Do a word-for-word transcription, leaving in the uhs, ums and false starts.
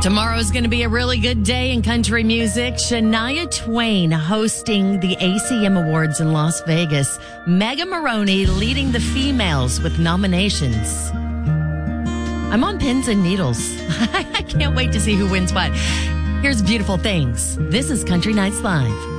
Tomorrow is going to be a really good day in country music. Shania Twain hosting the A C M Awards in Las Vegas. Mega Maroney leading the females with nominations. I'm on pins and needles. I can't wait to see who wins what. Here's Beautiful Things. This is Country Nights Live.